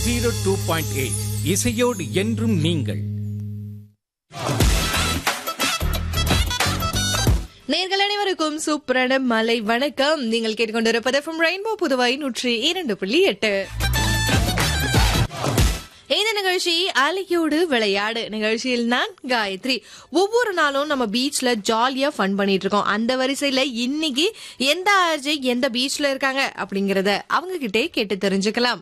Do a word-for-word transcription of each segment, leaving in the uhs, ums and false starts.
Zero two point eight இசையோடு என்றும் நீங்கள். நேர்கள் அனைவருக்கும் சூப்பரான மலை வணக்கம். நீங்கள் கேட்டுக்கொண்டிருப்பது ஃப்ரம் ரெயின்போ புதுவை நூற்றி இரண்டு புள்ளி எட்டு. இந்த நிகழ்ச்சி அலையோடு விளையாடு நிகழ்ச்சியில் நான் காயத்ரி. ஒவ்வொரு நாளும் நம்ம பீச்ல ஜாலியா ஃபன் பண்ணிட்டு இருக்கோம். அந்த வரிசையில இன்னைக்கு எந்த ஆர்ஜே எந்த பீச்ல இருக்காங்க அப்படிங்கறத அவங்க கிட்டே கேட்டு தெரிஞ்சுக்கலாம்.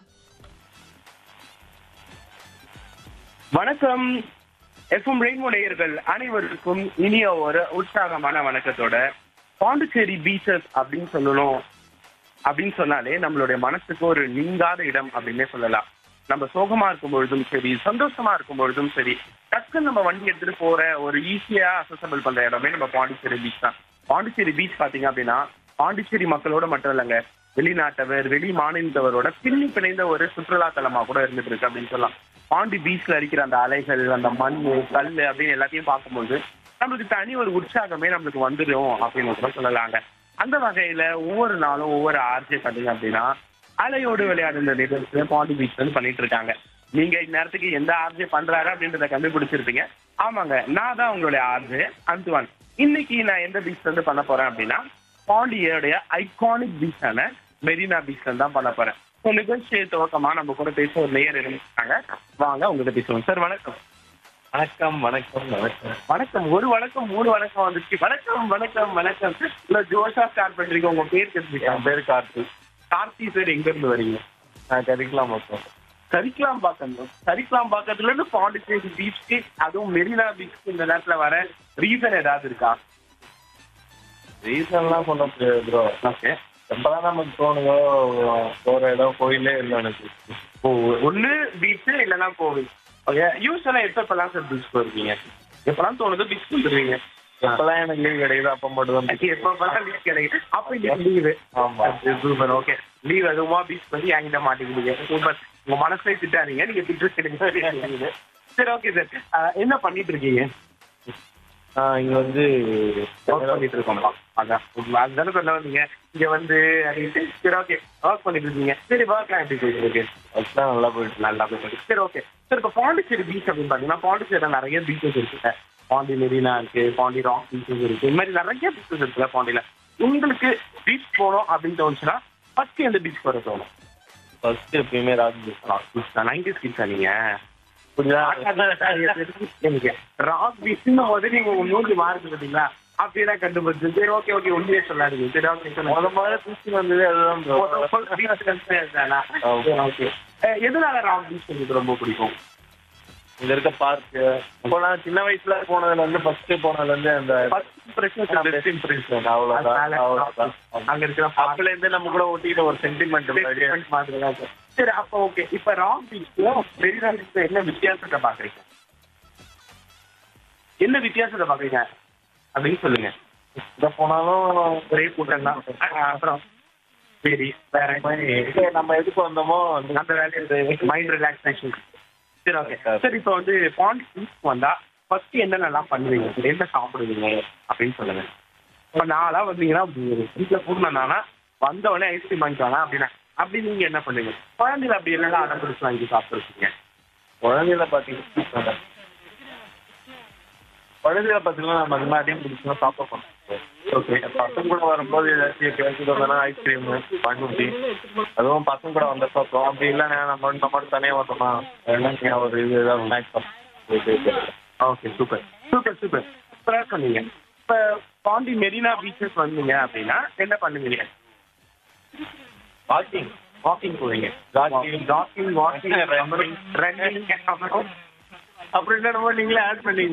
வணக்கம். எஃப்எம் ரெயின்போ நேயர்கள் அனைவருக்கும் இனிய ஒரு உற்சாகமான வணக்கத்தோட, பாண்டிச்சேரி பீச்சஸ் அப்படின்னு சொல்லணும் அப்படின்னு சொன்னாலே நம்மளுடைய மனசுக்கு ஒரு நீங்காத இடம் அப்படின்னே சொல்லலாம். நம்ம சோகமா இருக்கும் பொழுதும் சரி, சந்தோஷமா இருக்கும் பொழுதும் சரி, டக்குன்னு நம்ம வண்டி எடுத்துட்டு போற ஒரு ஈஸியா அசசபிள் பண்ற இடமே நம்ம பாண்டிச்சேரி பீச் தான். பாண்டிச்சேரி பீச் பாத்தீங்க அப்படின்னா பாண்டிச்சேரி மக்களோட மட்டும் இல்லைங்க, வெளிநாட்டவர் வெளி மாநிலத்தவரோட பின்னி பிணைந்த ஒரு சுற்றுலா தலமா கூட இருந்துட்டு இருக்கு அப்படின்னு சொல்லலாம். பாண்டி பீச்ல அடிக்கிற அந்த அலைகள், அந்த மண், கல் அப்படின்னு எல்லாத்தையும் பார்க்கும்போது நம்மளுக்கு தனி ஒரு உற்சாகமே நம்மளுக்கு வந்துடும் அப்படின்னு கூட சொல்லலாங்க. அந்த வகையில ஒவ்வொரு நாளும் ஒவ்வொரு ஆர்ஜே பண்ணீங்க அப்படின்னா அலையோடு விளையாடு இந்த நிகழ்ச்சியை பாண்டி பீச்ல இருந்து பண்ணிட்டு இருக்காங்க. நீங்க இந்நேரத்துக்கு எந்த ஆர்ஜே பண்றாரு அப்படின்றத கண்டுபிடிச்சிருப்பீங்க. ஆமாங்க, நான் தான் உங்களுடைய ஆர்ஜே அந்துவான். இன்னைக்கு நான் எந்த பீச்ல இருந்து பண்ண போறேன் அப்படின்னா பாண்டியோடைய ஐகானிக் பீச்சான மெரினா பீச்ல இருந்து தான் பண்ண போறேன். நிகழ்ச்சியை துவக்கமா நம்ம கூட பேச ஒரு நேயர் இருக்காங்க. வாங்க உங்ககிட்ட பேசுவோம். சார் வணக்கம். வணக்கம் வணக்கம் வணக்கம் வணக்கம். ஒரு வணக்கம் மூணு வணக்கம் வந்துச்சு. வணக்கம் வணக்கம் வணக்கம். இல்ல ஜோஷா ஸ்டார்ட் பண்றீங்க. உங்க பேர் தெரிஞ்சுக்க. என் பேர் கார்த்தி. கார்த்தி சார், எங்க இருந்து வரீங்க? நான் கரிக்கலாம் மொத்தம் கரிக்கலாம் பாக்கம். கரிக்கலாம் பாக்கத்துல இருந்து பாண்டிச்சேரி பீச்சுக்கு, அதுவும் மெரினா பீச்சுக்கு இந்த நேரத்துல வர ரீசன் ஏதாவது இருக்கா? ரீசன்லாம் சொல்ல முடியாது ப்ரோ. ஓகே. எப்பதான் நமக்கு தோணுதோ போற இடம் கோயிலே இல்லை எனக்கு. ஓ, ஒண்ணு பீச் இல்லைன்னா கோவில். ஓகே. யூஸ்வலா எப்ப எப்பெல்லாம் சார் பீச் போயிருக்கீங்க? எப்பெல்லாம் தோணுதோ பீச் வந்துருவீங்க? எப்பெல்லாம் எனக்கு லீவ் கிடைக்குது அப்ப மட்டும் தான். எப்பெல்லாம் லீவ் கிடைக்குது அப்ப இன்னைக்கு லீவு. ஆமா. சூப்பர். ஓகே. லீவ் அதுவுமா பீச் பண்ணி என்கிட்ட மாட்டேங்குது. சூப்பர். உங்க மனசுல திட்டாதீங்க, நீங்க திட்டு கிடைக்குது. சரி, ஓகே சார். என்ன பண்ணிட்டு இருக்கீங்க? ஆஹ் இங்க வந்து ஒர்க் பண்ணிட்டு இருக்கோம்ப்பா. அதான் அதுதானே சொல்ல வந்தீங்க இங்க வந்து அப்படின்ட்டு. சரி, ஓகே. ஒர்க் பண்ணிட்டு இருக்கீங்க. சரி, ஒர்க்லாம் எப்படி போயிட்டு இருக்கு? ஒர்க்லாம் நல்லா போயிட்டு நல்லா போயிட்டு. சரி, ஓகே. சார், இப்போ பாண்டிச்சேரி பீச் அப்படின்னு பாத்தீங்கன்னா பாண்டிச்சேரியில நிறைய பீச்சஸ் இருக்கு. பாண்டி மெரினா இருக்கு, பாண்டி ராக் பீச்சஸ் இருக்கு, இந்த மாதிரி நிறைய பீச்சஸ் இருக்குல்ல பாண்டியில. உங்களுக்கு பீச் போகணும் அப்படின்னு தோணுச்சுன்னா ஃபர்ஸ்ட் எந்த பீச் போற தோணும்? ஃபர்ஸ்ட் எப்பயுமே ராக் பீச். ராக் பீச் தான். நைன்டிஸ் கிட்ஸா நீங்க? புரியுதா? ராக் பீச் போது நீங்க உங்க மூஞ்சி மாறுது பார்த்தீங்களா, அப்படியெல்லாம் கண்டுபிடிச்சு. சரி, ஓகே ஓகே உண்மையே சொல்லாதீங்க. சரி, ஓகே. முத முதல்ல பீச் வந்தது அதுதான் ப்ரோ. ஓகே. எதனால ராக் பீச் உங்களுக்கு ரொம்ப பிடிக்கும்? இங்க இருக்க பார்க்கு. இப்போ நான் சின்ன வயசுல போனதுல இருந்து ஃபர்ஸ்ட் போனதுல இருந்து அந்த பெஸ்ட் இம்ப்ரெஷன் அவ்வளவுதான் அவ்வளவுதான். அங்க இருக்கிற அப்பல இருந்து நம்ம கூட ஒட்டிக்கிட்ட ஒரு சென்டிமெண்ட் மாதிரி தான். சரி, அப்ப ஓகே. இப்ப ராக் பீச்ல மெரினா பீச்ல என்ன வித்தியாசத்தை பாக்குறீங்க? என்ன வித்தியாசத்தை பாக்குறீங்க அப்படின்னு சொல்லுங்க. இங்க போனாலும் ஒரே கூட்டம் தான். அப்புறம் சரி, வேற நம்ம எதுக்கு வந்தோமோ அந்த வேலையை மைண்ட் ரிலாக்ஸேஷன். சரி, ஓகே. சரி, இப்போ வந்து பாண்டி பீச் வந்தா ஃபர்ஸ்ட் என்னென்னலாம் பண்ணுவீங்க, என்ன சாப்பிடுவீங்க அப்படின்னு சொல்லுங்க. இப்போ நான்லாம் வந்தீங்கன்னா வீட்டில் கூட்டினா வந்த உடனே ஐஸ்கிரீம் வாங்கிக்கலாம் அப்படின்னா அப்படி நீங்க என்ன பண்ணுவீங்க? குழந்தைல அப்படி என்னெல்லாம் அடம் பிடிச்சி வாங்கி சாப்பிட்டுருக்கீங்க? குழந்தையில பாத்தீங்கன்னா குழந்தையில பாத்தீங்கன்னா நம்ம அந்த மாதிரி பிடிச்சா சாப்பிட போனோம். ஓகே. பசங்க கூட வரும்போது ஏதாச்சும் கிடைச்சிட்டு வந்தோம்னா ஐஸ்கிரீம், பண்ருட்டி, அதுவும் பசங்க கூட வந்த சாப்பிட்டோம். அப்படி இல்லைன்னா நம்ம நம்ம மட்டும் தனியாக வந்தோம்னா எல்லாம் ஒரு இது ஏதாவது snacks. Okay, super super super சூப்பராக சொன்னீங்க. இப்போ பாண்டி மெரினா பீச்சஸ் வந்தீங்க அப்படின்னா என்ன பண்ணுவீங்க? வாக்கிங் வாக்கிங் போவீங்க. ஜாக்கிங் ஜாக்கிங் வாக்கிங் ரன்னிங் அப்புறம் அப்புறம் என்னென்னமோ நீங்களே ஆட் பண்ணீங்க.